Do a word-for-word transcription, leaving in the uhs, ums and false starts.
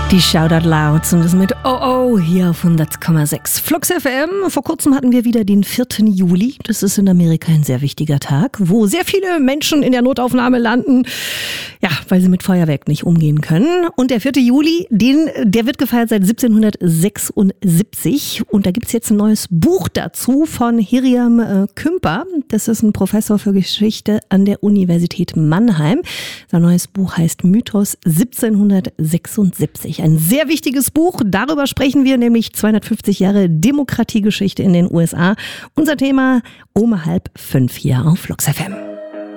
Die Shoutout Louds und das mit Oh Oh hier auf hundert Komma sechs Flux F M. Vor kurzem hatten wir wieder den vierten Juli. Das ist in Amerika ein sehr wichtiger Tag, wo sehr viele Menschen in der Notaufnahme landen, ja, weil sie mit Feuerwerk nicht umgehen können. Und der vierte Juli, den, der wird gefeiert seit siebzehnhundertsechsundsiebzig. Und da gibt's jetzt ein neues Buch dazu von Hiriam äh, Kümper. Das ist ein Professor für Geschichte an der Universität Mannheim. Sein neues Buch heißt Mythos siebzehnhundertsechsundsiebzig. Ein sehr wichtiges Buch. Darüber sprechen wir, nämlich zweihundertfünfzig Jahre Demokratiegeschichte in den U S A. Unser Thema um halb fünf hier auf Flux F M.